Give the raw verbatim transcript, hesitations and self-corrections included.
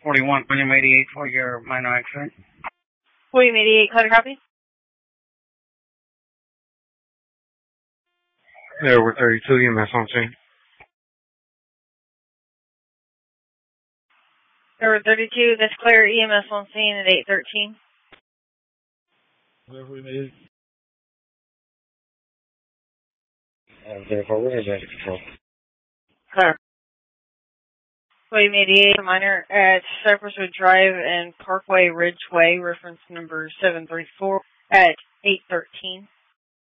forty-one, William eighty-eight for your minor accident. William eighty-eight, clear copy. There, we're thirty-two, E M S on scene. There were thirty-two, that's clear, E M S on scene at eight thirteen. Whatever we made. Uh, therefore, where is that control? Clear. William eighty-eight, minor at Cypresswood Drive and Parkway Ridgeway, reference number seven thirty-four at eight thirteen.